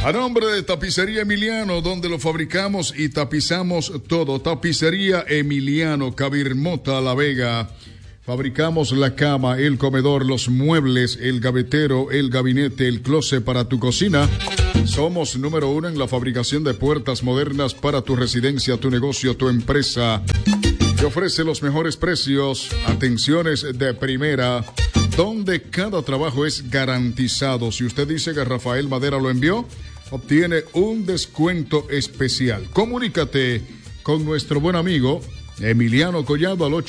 A nombre de Tapicería Emiliano, donde lo fabricamos y tapizamos todo. Tapicería Emiliano, Cabirmota, La Vega. Fabricamos la cama, el comedor, los muebles, el gavetero, el gabinete, el closet para tu cocina. Somos número 1 en la fabricación de puertas modernas para tu residencia, tu negocio, tu empresa. Te ofrece los mejores precios, atenciones de primera, donde cada trabajo es garantizado. Si usted dice que Rafael Madera lo envió, obtiene un descuento especial. Comunícate con nuestro buen amigo Emiliano Collado al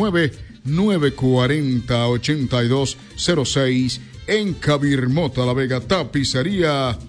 809-940-8206 en Cabirmota, La Vega. Tapicería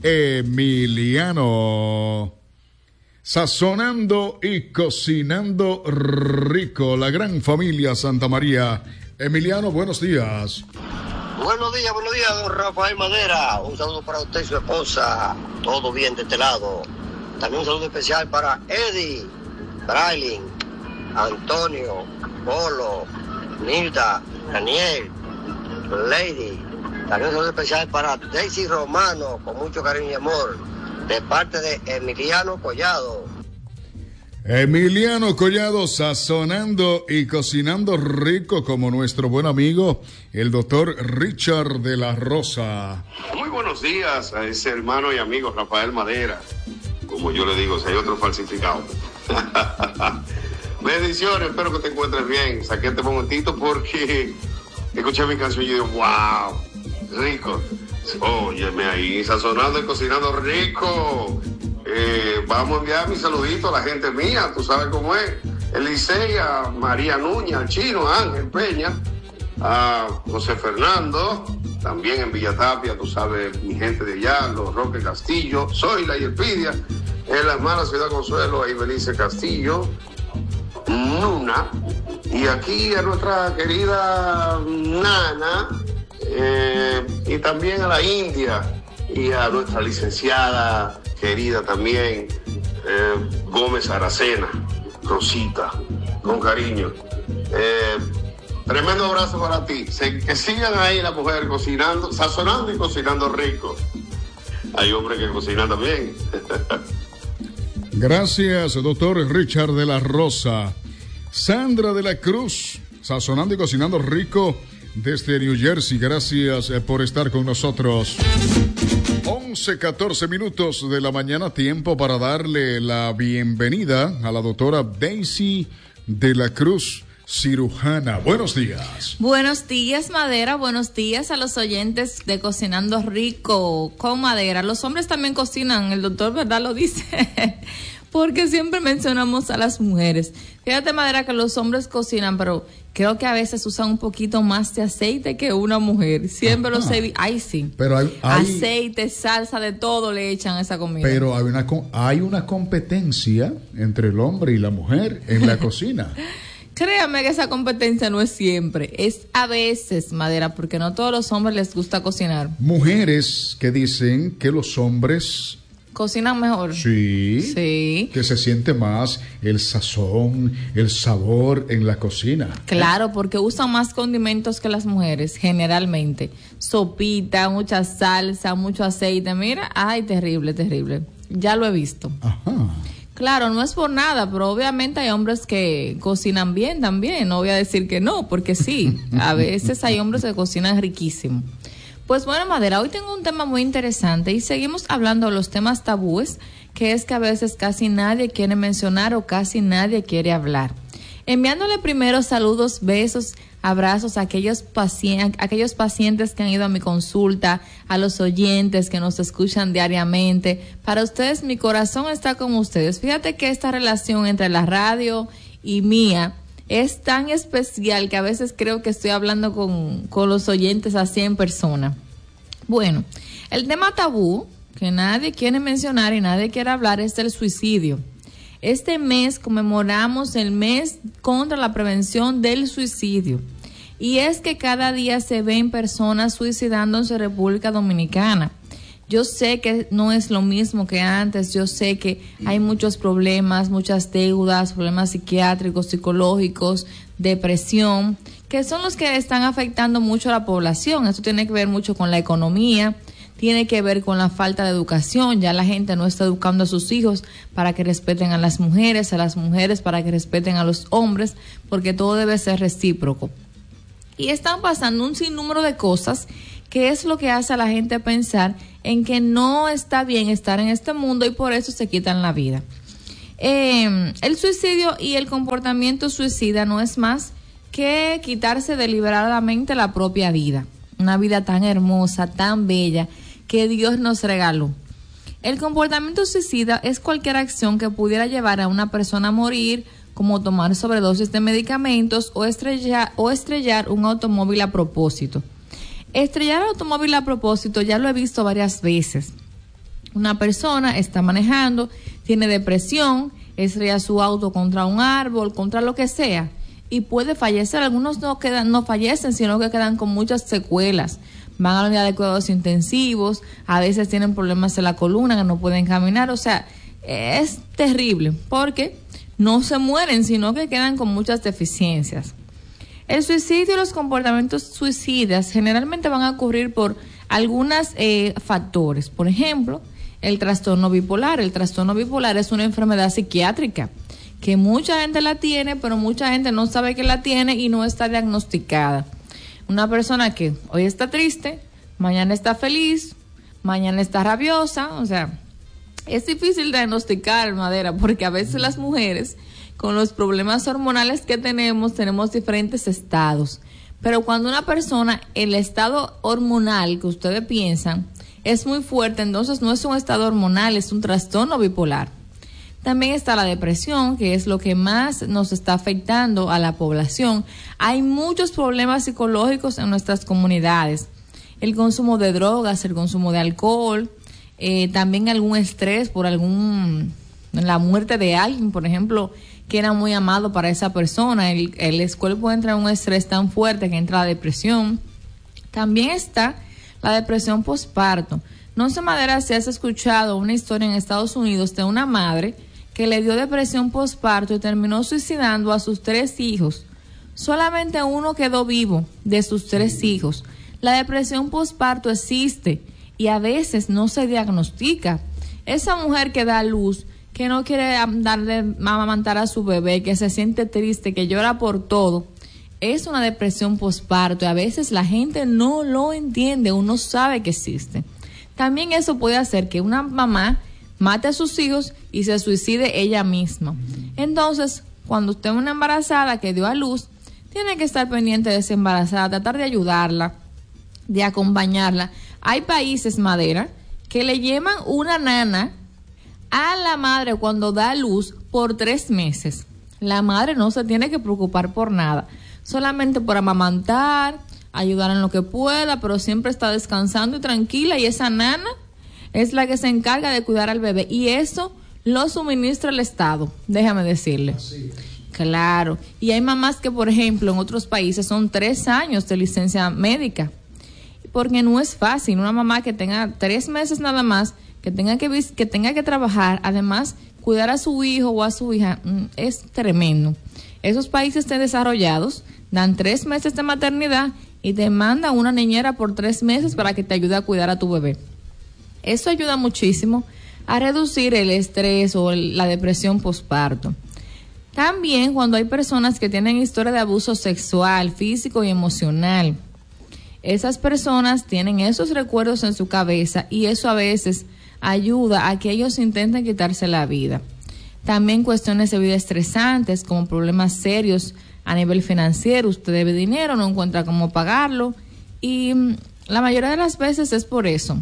Emiliano. Sazonando y cocinando rico. La gran familia Santa María. Emiliano, buenos días. Buenos días, don Rafael Madera. Un saludo para usted y su esposa. Todo bien de este lado. También un saludo especial para Eddie, Brailin, Antonio, Polo, Nilda, Daniel, Lady. También un saludo especial para Daisy Romano, con mucho cariño y amor, de parte de Emiliano Collado. Emiliano Collado, sazonando y cocinando rico, como nuestro buen amigo, el doctor Richard de la Rosa. Muy buenos días a ese hermano y amigo Rafael Madera. Como yo le digo, si hay otro falsificado. Bendiciones, espero que te encuentres bien. Saqué este momentito porque escuché mi canción y digo, wow, rico. Óyeme ahí, sazonando y cocinando rico. Vamos a enviar mi saludito a la gente mía, tú sabes cómo es. Elisei, a María Núñez, al Chino, a Ángel Peña, a José Fernando, también en Villatapia, tú sabes, mi gente de allá, los Roque Castillo, Zoila y Elpidia, en la hermana Ciudad Consuelo, a Ibelice Castillo, Nuna, y aquí a nuestra querida Nana, y también a la India, y a nuestra licenciada querida también, Gómez Aracena, Rosita, con cariño. Tremendo abrazo para ti. Que sigan ahí las mujeres cocinando, sazonando y cocinando rico. Hay hombres que cocinan también. Gracias, doctor Richard de la Rosa. Sandra de la Cruz, sazonando y cocinando rico desde New Jersey. Gracias por estar con nosotros. 11:14 minutos de la mañana, tiempo para darle la bienvenida a la doctora Daisy de la Cruz, cirujana. Buenos días. Buenos días, Madera. Buenos días a los oyentes de Cocinando Rico con Madera. Los hombres también cocinan, el doctor, ¿verdad? Lo dice. Porque siempre mencionamos a las mujeres. Fíjate, Madera, que los hombres cocinan, pero creo que a veces usan un poquito más de aceite que una mujer. Siempre los he visto. Ay, sí. Pero hay aceite, salsa, de todo le echan a esa comida. Pero hay una competencia entre el hombre y la mujer en la cocina. Créame que esa competencia no es siempre, es a veces, Madera, porque no a todos los hombres les gusta cocinar. Mujeres que dicen que los hombres cocinan mejor. Sí. Que se siente más el sazón, el sabor en la cocina. Claro, porque usan más condimentos que las mujeres, generalmente. Sopita, mucha salsa, mucho aceite. Mira, ay, terrible, terrible. Ya lo he visto. Ajá. Claro, no es por nada, pero obviamente hay hombres que cocinan bien también. No voy a decir que no, porque sí. A veces hay hombres que cocinan riquísimo. Pues bueno, Madera, hoy tengo un tema muy interesante y seguimos hablando de los temas tabúes, que es que a veces casi nadie quiere mencionar o casi nadie quiere hablar. Enviándole primero saludos, besos, abrazos a aquellos pacientes que han ido a mi consulta, a los oyentes que nos escuchan diariamente. Para ustedes, mi corazón está con ustedes. Fíjate que esta relación entre la radio y mía es tan especial que a veces creo que estoy hablando con los oyentes así en persona. Bueno, el tema tabú que nadie quiere mencionar y nadie quiere hablar es el suicidio. Este mes conmemoramos el mes contra la prevención del suicidio. Y es que cada día se ven personas suicidándose en República Dominicana. Yo sé que no es lo mismo que antes, yo sé que hay muchos problemas, muchas deudas, problemas psiquiátricos, psicológicos, depresión, que son los que están afectando mucho a la población. Esto tiene que ver mucho con la economía, tiene que ver con la falta de educación. Ya la gente no está educando a sus hijos para que respeten a las mujeres para que respeten a los hombres, porque todo debe ser recíproco. Y están pasando un sinnúmero de cosas que es lo que hace a la gente pensar en que no está bien estar en este mundo y por eso se quitan la vida. El suicidio y el comportamiento suicida no es más que quitarse deliberadamente la propia vida, una vida tan hermosa, tan bella, que Dios nos regaló. El comportamiento suicida es cualquier acción que pudiera llevar a una persona a morir, como tomar sobredosis de medicamentos o estrellar un automóvil a propósito. Estrellar el automóvil a propósito ya lo he visto varias veces. Una persona está manejando, tiene depresión, estrella su auto contra un árbol, contra lo que sea, y puede fallecer. Algunos no fallecen, sino que quedan con muchas secuelas. Van a la unidad de cuidados intensivos, a veces tienen problemas en la columna que no pueden caminar. O sea, es terrible porque no se mueren, sino que quedan con muchas deficiencias. El suicidio y los comportamientos suicidas generalmente van a ocurrir por algunos factores. Por ejemplo, el trastorno bipolar. El trastorno bipolar es una enfermedad psiquiátrica que mucha gente la tiene, pero mucha gente no sabe que la tiene y no está diagnosticada. Una persona que hoy está triste, mañana está feliz, mañana está rabiosa. O sea, es difícil diagnosticar, Madera, porque a veces las mujeres, con los problemas hormonales que tenemos diferentes estados. Pero cuando una persona, el estado hormonal que ustedes piensan es muy fuerte, entonces no es un estado hormonal, es un trastorno bipolar. También está la depresión, que es lo que más nos está afectando a la población. Hay muchos problemas psicológicos en nuestras comunidades. El consumo de drogas, el consumo de alcohol, también algún estrés por la muerte de alguien, por ejemplo, que era muy amado para esa persona. El cuerpo entra en un estrés tan fuerte que entra la depresión. También está la depresión postparto. No sé, Madera, si has escuchado una historia en Estados Unidos de una madre que le dio depresión postparto y terminó suicidando a sus 3 hijos. Solamente uno quedó vivo de sus 3 hijos. La depresión postparto existe y a veces no se diagnostica. Esa mujer que da a luz, que no quiere amamantar a su bebé, que se siente triste, que llora por todo, es una depresión postparto y a veces la gente no lo entiende o no sabe que existe. También eso puede hacer que una mamá mate a sus hijos y se suicide ella misma. Entonces, cuando usted es una embarazada que dio a luz, tiene que estar pendiente de esa embarazada, tratar de ayudarla, de acompañarla. Hay países, Madera, que le llevan una nana a la madre cuando da a luz por 3 meses. La madre no se tiene que preocupar por nada, solamente por amamantar, ayudar en lo que pueda, pero siempre está descansando y tranquila, y esa nana es la que se encarga de cuidar al bebé, y eso lo suministra el Estado, déjame decirle. Sí. Claro, y hay mamás que, por ejemplo, en otros países son 3 años de licencia médica, porque no es fácil una mamá que tenga 3 meses nada más, que tenga que trabajar, además cuidar a su hijo o a su hija, es tremendo. Esos países desarrollados dan 3 meses de maternidad y te mandan una niñera por 3 meses para que te ayude a cuidar a tu bebé. Eso ayuda muchísimo a reducir el estrés o la depresión postparto. También cuando hay personas que tienen historia de abuso sexual, físico y emocional, esas personas tienen esos recuerdos en su cabeza y eso a veces ayuda a que ellos intenten quitarse la vida. También cuestiones de vida estresantes, como problemas serios a nivel financiero. Usted debe dinero, no encuentra cómo pagarlo, y la mayoría de las veces es por eso,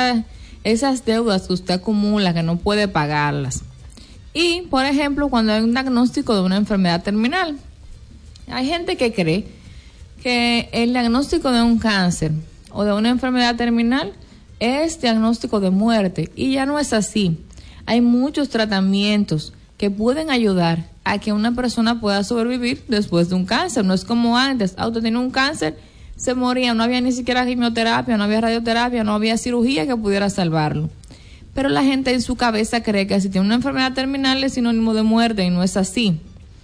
esas deudas que usted acumula que no puede pagarlas. Y, por ejemplo, cuando hay un diagnóstico de una enfermedad terminal, hay gente que cree que el diagnóstico de un cáncer o de una enfermedad terminal es diagnóstico de muerte, y ya no es así. Hay muchos tratamientos que pueden ayudar a que una persona pueda sobrevivir después de un cáncer. No es como antes, usted tiene un cáncer, se moría, no había ni siquiera quimioterapia, no había radioterapia, no había cirugía que pudiera salvarlo. Pero la gente en su cabeza cree que si tiene una enfermedad terminal es sinónimo de muerte, y no es así.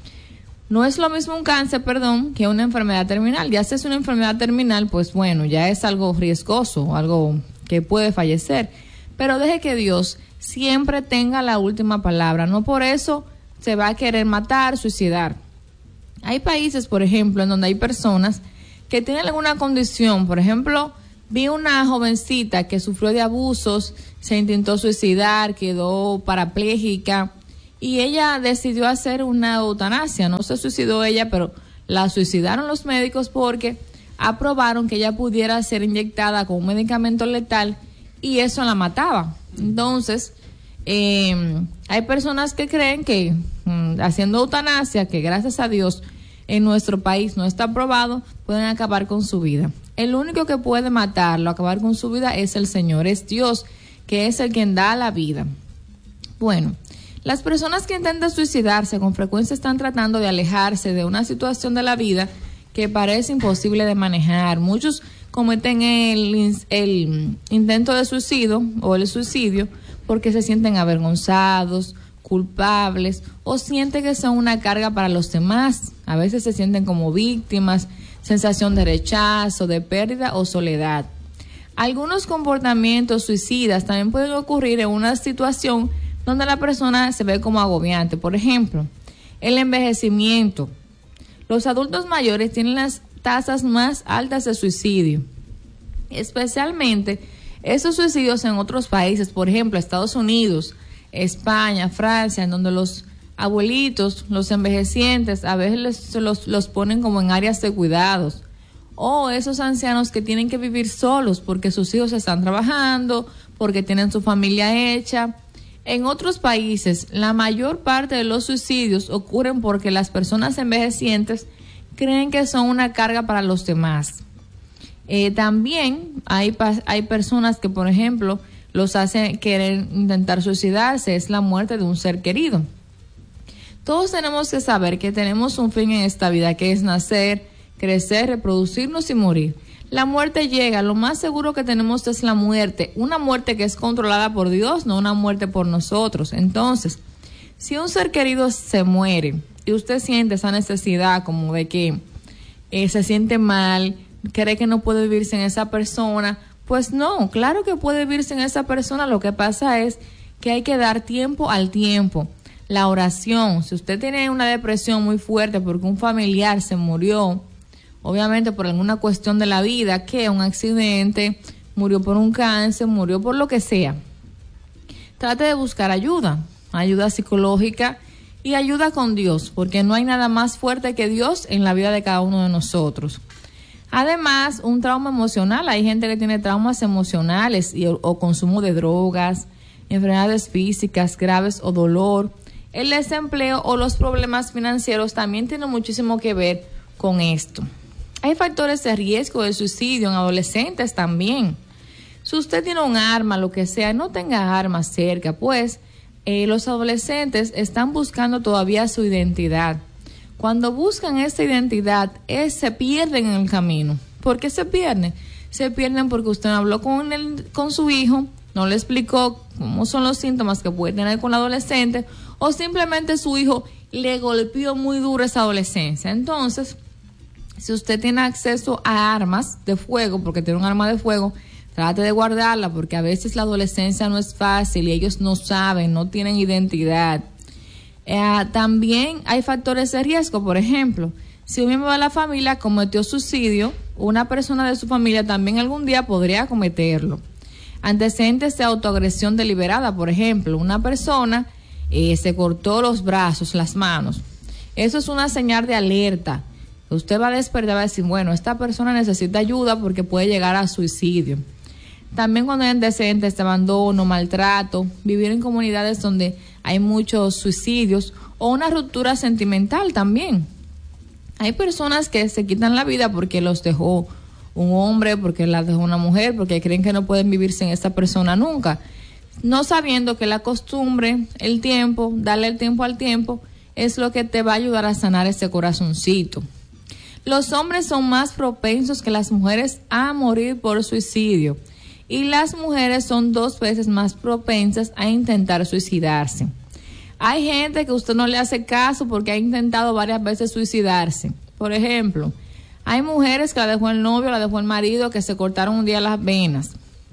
No es lo mismo un cáncer, que una enfermedad terminal. Ya si es una enfermedad terminal, pues bueno, ya es algo riesgoso, algo que puede fallecer. Pero deje que Dios siempre tenga la última palabra. No por eso se va a querer matar, suicidar. Hay países, por ejemplo, en donde hay personas que tienen alguna condición. Por ejemplo, vi una jovencita que sufrió de abusos, se intentó suicidar, quedó parapléjica y ella decidió hacer una eutanasia. No se suicidó ella, pero la suicidaron los médicos porque aprobaron que ella pudiera ser inyectada con un medicamento letal y eso la mataba. Entonces, hay personas que creen que haciendo eutanasia, que gracias a Dios en nuestro país no está aprobado, pueden acabar con su vida. El único que puede matarlo, acabar con su vida, es el Señor, es Dios, que es el quien da la vida. Bueno, las personas que intentan suicidarse con frecuencia están tratando de alejarse de una situación de la vida que parece imposible de manejar. Muchos cometen el intento de suicidio o el suicidio porque se sienten avergonzados, culpables o sienten que son una carga para los demás. A veces se sienten como víctimas, sensación de rechazo, de pérdida o soledad. Algunos comportamientos suicidas también pueden ocurrir en una situación donde la persona se ve como agobiante. Por ejemplo, el envejecimiento. Los adultos mayores tienen las tasas más altas de suicidio, especialmente esos suicidios en otros países, por ejemplo, Estados Unidos, España, Francia, en donde los abuelitos, los envejecientes, a veces los ponen como en áreas de cuidados, o esos ancianos que tienen que vivir solos porque sus hijos están trabajando, porque tienen su familia hecha. En otros países, la mayor parte de los suicidios ocurren porque las personas envejecientes creen que son una carga para los demás. También hay personas que, por ejemplo, los hacen querer intentar suicidarse, es la muerte de un ser querido. Todos tenemos que saber que tenemos un fin en esta vida, que es nacer, crecer, reproducirnos y morir. La muerte llega, lo más seguro que tenemos es la muerte, una muerte que es controlada por Dios, no una muerte por nosotros. Entonces, si un ser querido se muere y usted siente esa necesidad como de que se siente mal, cree que no puede vivir sin esa persona, pues no, claro que puede vivir sin esa persona. Lo que pasa es que hay que dar tiempo al tiempo. La oración, si usted tiene una depresión muy fuerte porque un familiar se murió, obviamente por alguna cuestión de la vida, que un accidente, murió por un cáncer, murió por lo que sea, trate de buscar ayuda psicológica y ayuda con Dios, porque no hay nada más fuerte que Dios en la vida de cada uno de nosotros. Además, un trauma emocional, hay gente que tiene traumas emocionales o consumo de drogas, enfermedades físicas graves o dolor. El desempleo o los problemas financieros también tienen muchísimo que ver con esto. Hay factores de riesgo de suicidio en adolescentes también. Si usted tiene un arma, lo que sea, no tenga armas cerca, pues los adolescentes están buscando todavía su identidad. Cuando buscan esa identidad, se pierden en el camino. ¿Por qué se pierden? Se pierden porque usted no habló con su hijo, no le explicó cómo son los síntomas que puede tener con el adolescente, o simplemente su hijo le golpeó muy duro esa adolescencia. Entonces, si usted tiene acceso a armas de fuego, porque tiene un arma de fuego, trate de guardarla, porque a veces la adolescencia no es fácil y ellos no saben, no tienen identidad. También hay factores de riesgo. Por ejemplo, si un miembro de la familia cometió suicidio, una persona de su familia también algún día podría cometerlo. Antecedentes de autoagresión deliberada, por ejemplo, una persona se cortó los brazos, las manos. Eso es una señal de alerta. Usted va a despertar, va a decir, bueno, esta persona necesita ayuda porque puede llegar a suicidio. También cuando hay antecedentes de abandono, maltrato, vivir en comunidades donde hay muchos suicidios o una ruptura sentimental también. Hay personas que se quitan la vida porque los dejó un hombre, porque las dejó una mujer, porque creen que no pueden vivir sin esa persona nunca, no sabiendo que la costumbre, el tiempo, darle el tiempo al tiempo, es lo que te va a ayudar a sanar ese corazoncito. Los hombres son más propensos que las mujeres a morir por suicidio y las mujeres son 2 veces más propensas a intentar suicidarse. Hay gente que usted no le hace caso porque ha intentado varias veces suicidarse. Por ejemplo, hay mujeres que la dejó el novio, la dejó el marido, que se cortaron un día las venas.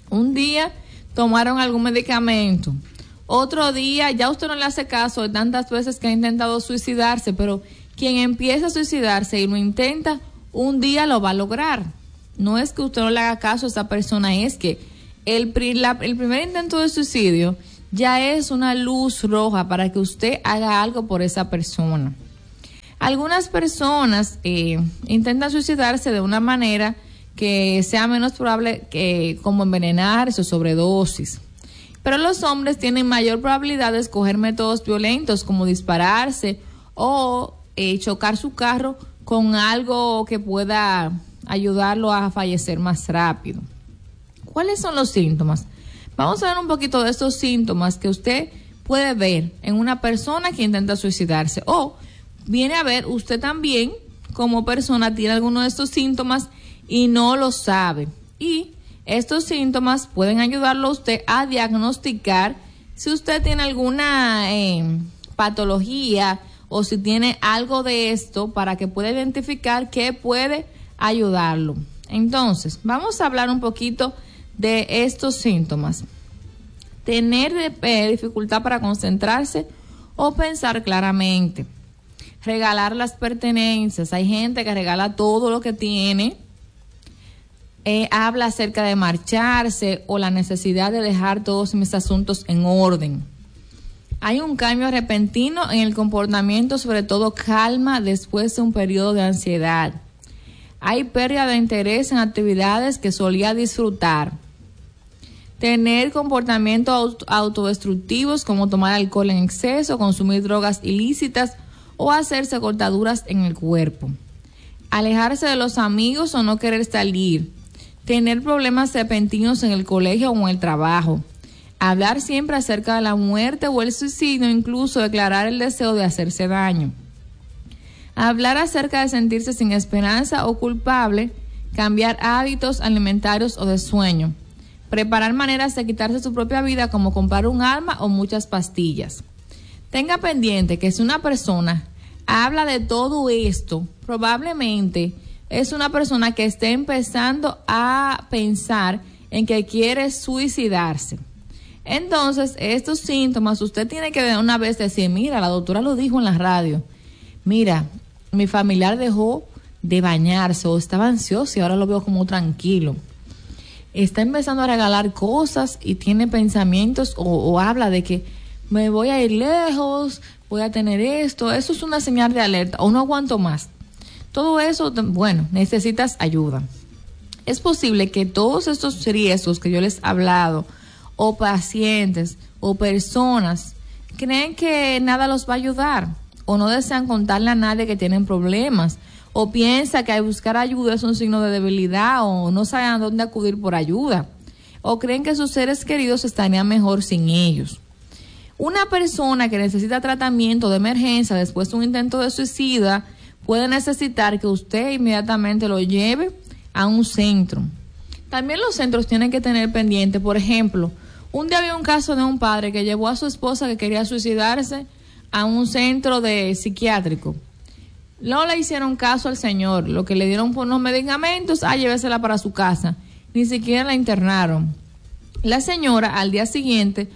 Un día tomaron algún medicamento, otro día ya usted no le hace caso de tantas veces que ha intentado suicidarse, pero quien empieza a suicidarse y lo intenta, un día lo va a lograr. No es que usted no le haga caso a esa persona, es que el primer intento de suicidio ya es una luz roja para que usted haga algo por esa persona. Algunas personas intentan suicidarse de una manera que sea menos probable, que como envenenarse o sobredosis. Pero los hombres tienen mayor probabilidad de escoger métodos violentos como dispararse o chocar su carro con algo que pueda ayudarlo a fallecer más rápido. ¿Cuáles son los síntomas? Vamos a ver un poquito de estos síntomas que usted puede ver en una persona que intenta suicidarse, o viene a ver usted también como persona tiene alguno de estos síntomas y no lo sabe. Y estos síntomas pueden ayudarlo a usted a diagnosticar si usted tiene alguna patología o si tiene algo de esto, para que pueda identificar qué puede ayudarlo. Entonces, vamos a hablar un poquito de estos síntomas. Tener dificultad para concentrarse o pensar claramente. Regalar las pertenencias. Hay gente que regala todo lo que tiene. Habla acerca de marcharse o la necesidad de dejar todos mis asuntos en orden. Hay un cambio repentino en el comportamiento, sobre todo calma después de un periodo de ansiedad. Hay pérdida de interés en actividades que solía disfrutar. Tener comportamientos autodestructivos como tomar alcohol en exceso, consumir drogas ilícitas o hacerse cortaduras en el cuerpo. Alejarse de los amigos o no querer salir. Tener problemas repentinos en el colegio o en el trabajo. Hablar siempre acerca de la muerte o el suicidio, incluso declarar el deseo de hacerse daño. Hablar acerca de sentirse sin esperanza o culpable. Cambiar hábitos alimentarios o de sueño. Preparar maneras de quitarse su propia vida, como comprar un arma o muchas pastillas. Tenga pendiente que si una persona habla de todo esto, probablemente es una persona que esté empezando a pensar en que quiere suicidarse. Entonces, estos síntomas usted tiene que de una vez decir, mira, la doctora lo dijo en la radio, mira, mi familiar dejó de bañarse o estaba ansioso y ahora lo veo como tranquilo. Está empezando a regalar cosas y tiene pensamientos o habla de que me voy a ir lejos, voy a tener esto. Eso es una señal de alerta, o no aguanto más. Todo eso, bueno, necesitas ayuda. Es posible que todos estos riesgos que yo les he hablado, o pacientes, o personas, creen que nada los va a ayudar, o no desean contarle a nadie que tienen problemas, o piensa que buscar ayuda es un signo de debilidad, o no saben a dónde acudir por ayuda, o creen que sus seres queridos estarían mejor sin ellos. Una persona que necesita tratamiento de emergencia después de un intento de suicida puede necesitar que usted inmediatamente lo lleve a un centro. También los centros tienen que tener pendiente, por ejemplo, un día había un caso de un padre que llevó a su esposa que quería suicidarse a un centro de psiquiátrico. No le hicieron caso al señor, lo que le dieron por unos medicamentos, llévesela para su casa. Ni siquiera la internaron. La señora al día siguiente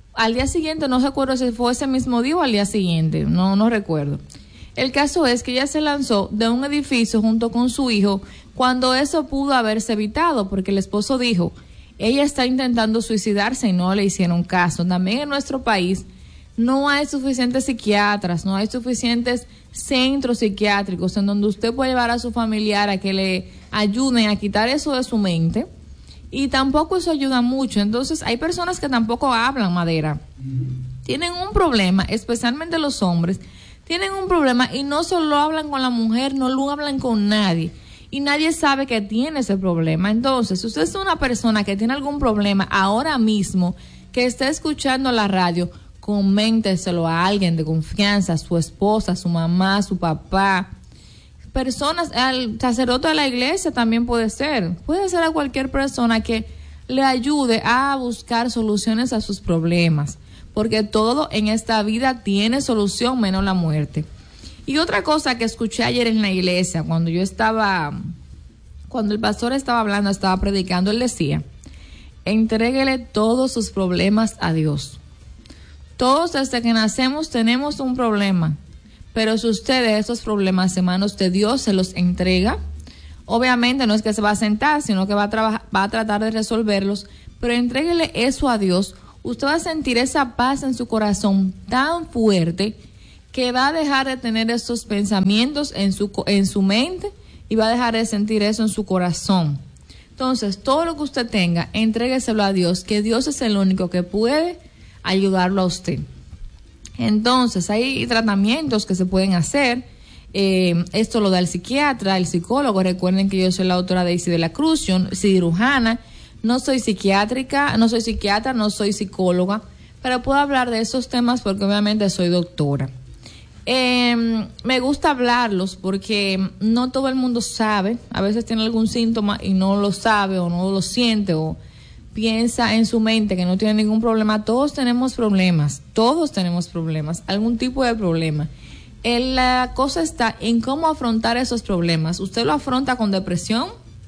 no recuerdo si fue ese mismo día o al día siguiente, no recuerdo. El caso es que ella se lanzó de un edificio junto con su hijo cuando eso pudo haberse evitado, porque el esposo dijo, ella está intentando suicidarse, y no le hicieron caso. También en nuestro país no hay suficientes psiquiatras, no hay suficientes centros psiquiátricos en donde usted puede llevar a su familiar a que le ayuden a quitar eso de su mente, y tampoco eso ayuda mucho. Entonces hay personas que tampoco hablan, Madera. Tienen un problema, especialmente los hombres, tienen un problema y no solo hablan con la mujer, no lo hablan con nadie. Y nadie sabe que tiene ese problema. Entonces, si usted es una persona que tiene algún problema ahora mismo, que está escuchando la radio, coménteselo a alguien de confianza, a su esposa, a su mamá, a su papá. Personas, al sacerdote de la iglesia también puede ser a cualquier persona que le ayude a buscar soluciones a sus problemas, porque todo en esta vida tiene solución menos la muerte. Y otra cosa que escuché ayer en la iglesia, cuando el pastor estaba hablando, estaba predicando, él decía, entréguele todos sus problemas a Dios. Todos desde que nacemos tenemos un problema, pero si usted de esos problemas en manos de Dios se los entrega, obviamente no es que se va a sentar, sino que va a tratar de resolverlos, pero entréguele eso a Dios. Usted va a sentir esa paz en su corazón tan fuerte que va a dejar de tener esos pensamientos en su mente y va a dejar de sentir eso en su corazón. Entonces, todo lo que usted tenga, entrégueselo a Dios, que Dios es el único que puede ayudarlo a usted. Entonces, hay tratamientos que se pueden hacer. Esto lo da el psiquiatra, el psicólogo. Recuerden que yo soy la autora Daisy de la Cruz, yo cirujana, no soy psiquiatra, no soy psicóloga, pero puedo hablar de esos temas porque obviamente soy doctora. Me gusta hablarlos porque no todo el mundo sabe, a veces tiene algún síntoma y no lo sabe o no lo siente o piensa en su mente que no tiene ningún problema. Todos tenemos problemas, algún tipo de problema. La cosa está en cómo afrontar esos problemas. ¿Usted lo afronta con depresión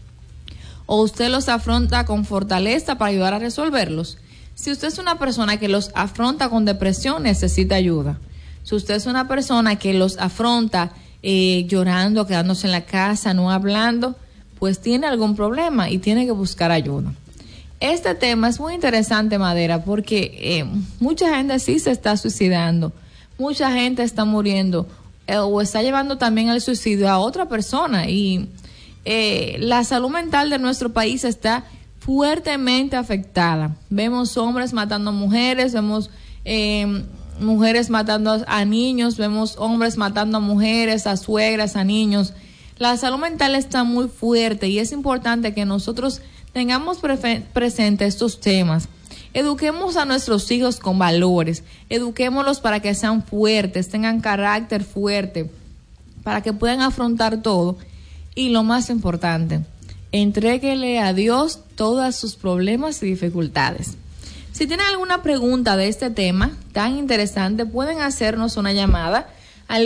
o usted los afronta con fortaleza para ayudar a resolverlos? Si usted es una persona que los afronta con depresión, necesita ayuda. Si usted es una persona que los afronta llorando, quedándose en la casa, no hablando, pues tiene algún problema y tiene que buscar ayuda. Este tema es muy interesante, Madera, porque mucha gente sí se está suicidando, mucha gente está muriendo o está llevando también al suicidio a otra persona y la salud mental de nuestro país está fuertemente afectada. Vemos hombres matando a mujeres, vemos mujeres matando a niños, vemos hombres matando a mujeres, a suegras, a niños. La salud mental está muy fuerte y es importante que nosotros tengamos presente estos temas. Eduquemos a nuestros hijos con valores, eduquémoslos para que sean fuertes, tengan carácter fuerte, para que puedan afrontar todo. Y lo más importante, entréguele a Dios todos sus problemas y dificultades. Si tienen alguna pregunta de este tema tan interesante, pueden hacernos una llamada al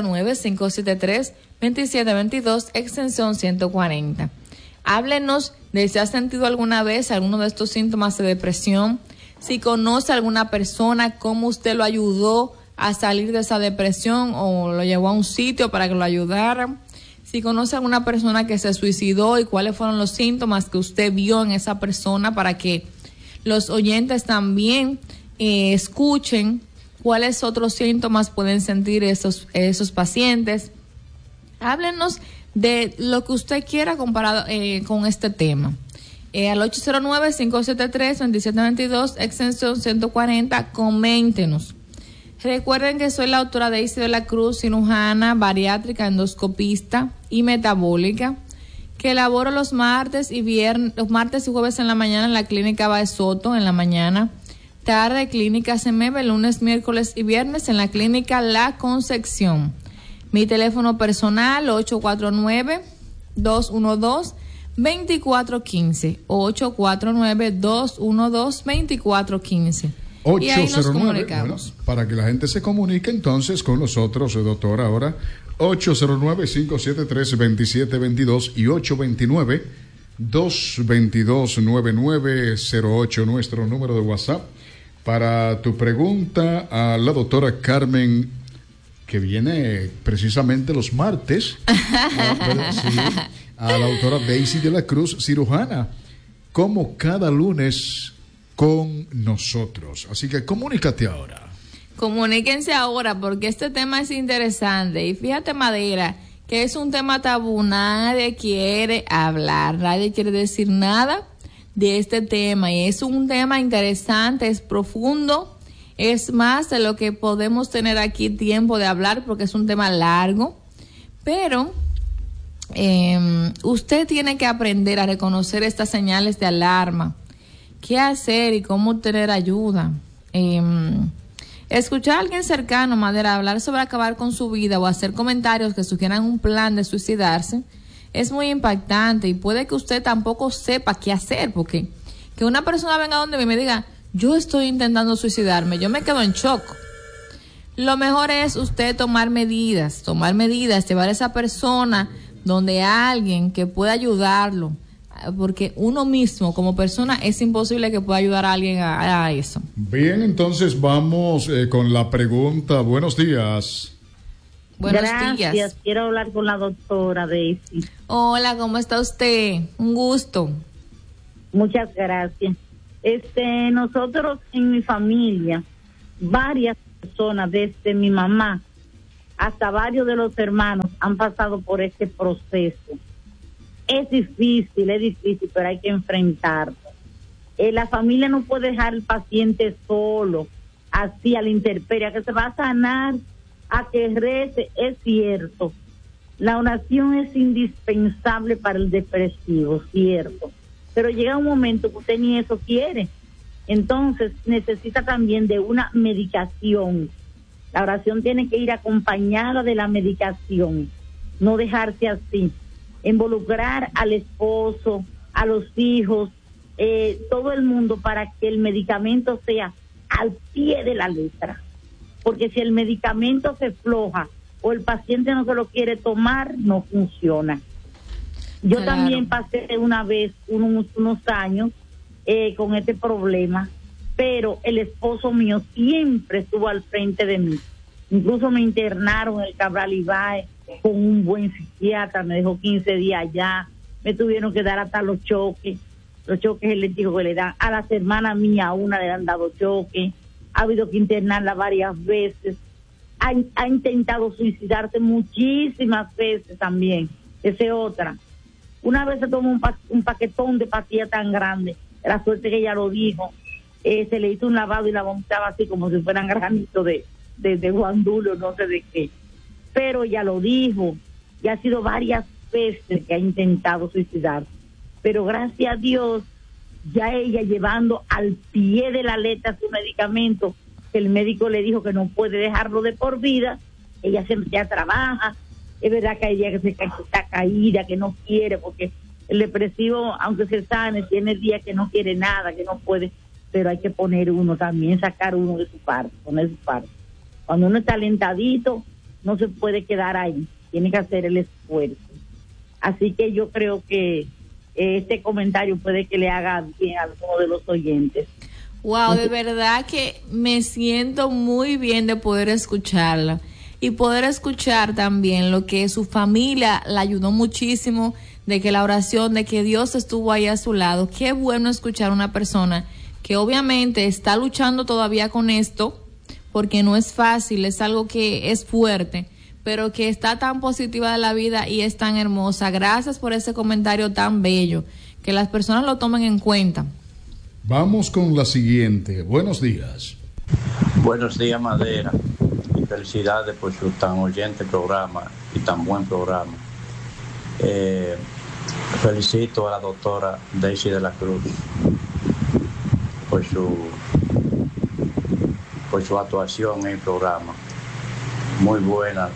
809-573-2722, extensión 140. Háblenos de si ha sentido alguna vez alguno de estos síntomas de depresión, si conoce a alguna persona, cómo usted lo ayudó a salir de esa depresión o lo llevó a un sitio para que lo ayudaran, si conoce a alguna persona que se suicidó y cuáles fueron los síntomas que usted vio en esa persona para que los oyentes también escuchen cuáles otros síntomas pueden sentir esos pacientes. Háblenos de lo que usted quiera comparado con este tema. Al 809-573-2722, extensión 140, coméntenos. Recuerden que soy la autora Daisy de la Cruz, cirujana, bariátrica, endoscopista y metabólica, que elaboro los martes y jueves en la mañana en la clínica Baesoto en la mañana, tarde clínica CEMEB, lunes, miércoles y viernes en la clínica La Concepción. Mi teléfono personal 849-212-2415, 849-212-2415. Y ahí nos comunicamos. Bueno, para que la gente se comunique entonces con nosotros, doctora, ahora 809-573-2722 y 829-222-9908, nuestro número de WhatsApp. Para tu pregunta a la doctora Carmen, que viene precisamente los martes, a la doctora Daisy de la Cruz, cirujana, como cada lunes con nosotros. Así que comunícate ahora. Comuníquense ahora porque este tema es interesante. Y fíjate, Madera, que es un tema tabú. Nadie quiere hablar, nadie quiere decir nada de este tema. Y es un tema interesante, es profundo. Es más de lo que podemos tener aquí tiempo de hablar porque es un tema largo. Pero usted tiene que aprender a reconocer estas señales de alarma. ¿Qué hacer y cómo obtener ayuda? Escuchar a alguien cercano, Madera, hablar sobre acabar con su vida o hacer comentarios que sugieran un plan de suicidarse es muy impactante y puede que usted tampoco sepa qué hacer, porque que una persona venga donde mí y me diga, yo estoy intentando suicidarme, yo me quedo en shock. Lo mejor es usted tomar medidas, llevar a esa persona donde alguien que pueda ayudarlo, porque uno mismo como persona es imposible que pueda ayudar a alguien a eso. Bien, entonces vamos con la pregunta. Buenos días. Buenos Gracias. días. Quiero hablar con la doctora Daisy. Hola, ¿cómo está usted? Un gusto. Muchas gracias. Nosotros en mi familia, varias personas, desde mi mamá hasta varios de los hermanos, han pasado por este proceso. Es difícil, pero hay que enfrentarlo. La familia no puede dejar al paciente solo, así a la intemperie, que se va a sanar, a que rece. Es cierto, la oración es indispensable para el depresivo, cierto, pero llega un momento que usted ni eso quiere, entonces necesita también de una medicación. La oración tiene que ir acompañada de la medicación, no dejarse así, involucrar al esposo, a los hijos, todo el mundo, para que el medicamento sea al pie de la letra. Porque si el medicamento se floja o el paciente no se lo quiere tomar, no funciona. Yo Claro. también pasé una vez unos años con este problema, pero el esposo mío siempre estuvo al frente de mí. Incluso me internaron en el Cabral Ibáez con un buen psiquiatra, me dejó 15 días allá, me tuvieron que dar hasta los choques eléctricos que le dan. A las hermanas mías, una le han dado choques, ha habido que internarla varias veces, ha intentado suicidarse muchísimas veces también. Esa es otra. Una vez se tomó un paquetón de pastillas tan grande, la suerte que ella lo dijo, se le hizo un lavado y la vomitaba así como si fueran granitos de guandulio, no sé de qué. Pero ella lo dijo, y ha sido varias veces que ha intentado suicidarse. Pero gracias a Dios, ya ella llevando al pie de la letra su medicamento, que el médico le dijo que no puede dejarlo de por vida, ella siempre ya trabaja. Es verdad que hay días que está caída, que no quiere, porque el depresivo, aunque se sane, tiene días que no quiere nada, que no puede, pero hay que poner uno también, sacar uno de su parte, poner su parte. Cuando uno está alentadito, no se puede quedar ahí, tiene que hacer el esfuerzo. Así que yo creo que este comentario puede que le haga bien a alguno de los oyentes. Wow, de verdad que me siento muy bien de poder escucharla y poder escuchar también lo que su familia la ayudó muchísimo, de que la oración, de que Dios estuvo ahí a su lado. Qué bueno escuchar a una persona que obviamente está luchando todavía con esto, porque no es fácil, es algo que es fuerte, pero que está tan positiva de la vida y es tan hermosa. Gracias por ese comentario tan bello, que las personas lo tomen en cuenta. Vamos con la siguiente. Buenos días. Buenos días, Madera, y felicidades por su tan oyente programa y tan buen programa. Felicito a la doctora Daisy de la Cruz por su actuación en el programa. Muy buena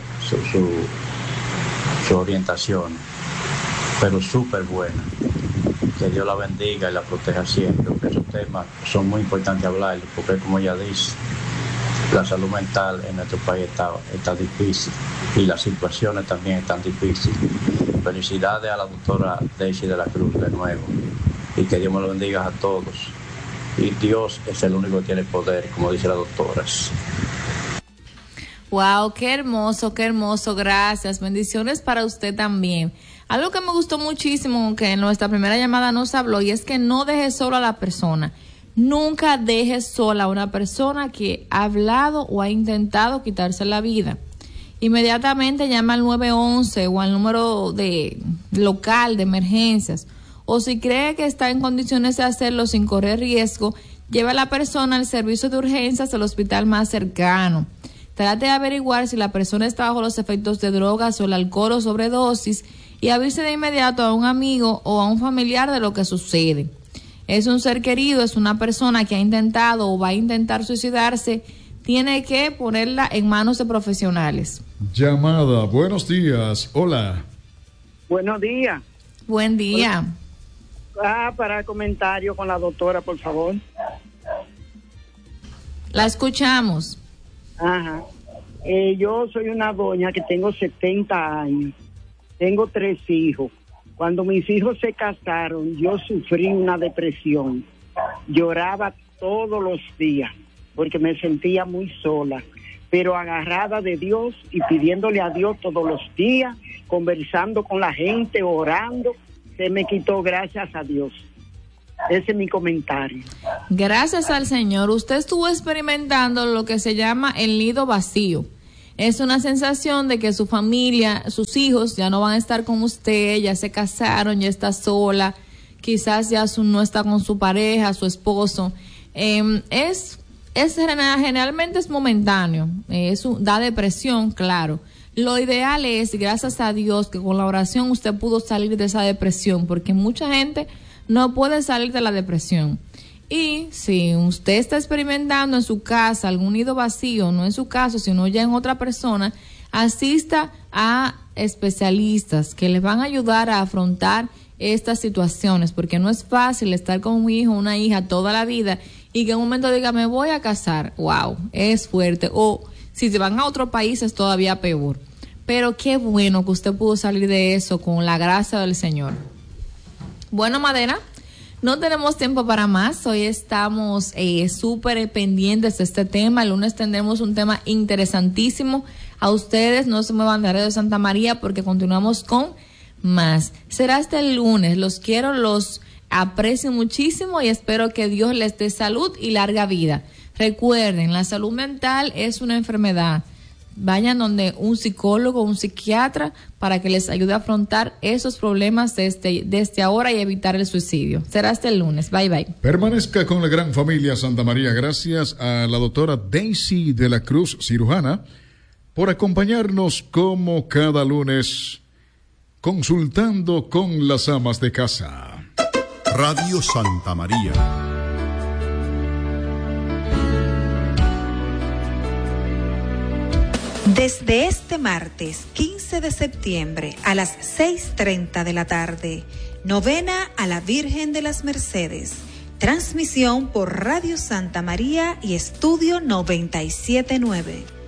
su orientación, pero súper buena. Que Dios la bendiga y la proteja siempre, porque esos temas son muy importantes hablarlos, porque como ella dice, la salud mental en nuestro país está difícil y las situaciones también están difíciles. Felicidades a la doctora Daisy de la Cruz de nuevo, y que Dios me lo bendiga a todos. Y Dios es el único que tiene poder, como dice la doctora. Wow, qué hermoso, gracias. Bendiciones para usted también. Algo que me gustó muchísimo, que en nuestra primera llamada nos habló, y es que no deje sola a la persona. Nunca deje sola a una persona que ha hablado o ha intentado quitarse la vida. Inmediatamente llama al 911 o al número local de emergencias. O si cree que está en condiciones de hacerlo sin correr riesgo, lleve a la persona al servicio de urgencias del hospital más cercano. Trate de averiguar si la persona está bajo los efectos de drogas o el alcohol o sobredosis, y avise de inmediato a un amigo o a un familiar de lo que sucede. Es un ser querido, es una persona que ha intentado o va a intentar suicidarse, tiene que ponerla en manos de profesionales. Llamada, buenos días, hola. Buenos días. Buen día. Para el comentario con la doctora, por favor. La escuchamos. Ajá. Yo soy una doña que tengo 70 años. Tengo 3 hijos. Cuando mis hijos se casaron, yo sufrí una depresión. Lloraba todos los días porque me sentía muy sola, pero agarrada de Dios y pidiéndole a Dios todos los días, conversando con la gente, orando, se me quitó, gracias a Dios. Ese es mi comentario. Gracias al Señor. Usted estuvo experimentando lo que se llama el nido vacío. Es una sensación de que su familia, sus hijos ya no van a estar con usted, ya se casaron, ya está sola, quizás ya no está con su pareja, su esposo. Generalmente es momentáneo, da depresión, claro. Lo ideal es, gracias a Dios, que con la oración usted pudo salir de esa depresión, porque mucha gente no puede salir de la depresión. Y si usted está experimentando en su casa algún nido vacío, no en su caso, sino ya en otra persona, asista a especialistas que les van a ayudar a afrontar estas situaciones, porque no es fácil estar con un hijo o una hija toda la vida y que en un momento diga, me voy a casar. Wow, es fuerte. O si se van a otro país es todavía peor. Pero qué bueno que usted pudo salir de eso con la gracia del Señor. Bueno, Madera, no tenemos tiempo para más. Hoy estamos súper pendientes de este tema. El lunes tendremos un tema interesantísimo. A ustedes no se muevan de Radio Santa María porque continuamos con más. Será hasta el lunes. Los quiero, los aprecio muchísimo y espero que Dios les dé salud y larga vida. Recuerden, la salud mental es una enfermedad. Vayan donde un psicólogo, un psiquiatra, para que les ayude a afrontar esos problemas desde ahora y evitar el suicidio. Será hasta el lunes. Bye, bye. Permanezca con la gran familia Santa María. Gracias a la doctora Daisy de la Cruz, cirujana, por acompañarnos como cada lunes, consultando con las amas de casa. Radio Santa María. Desde este martes 15 de septiembre a las 6:30 de la tarde, novena a la Virgen de las Mercedes. Transmisión por Radio Santa María y Estudio 97.9.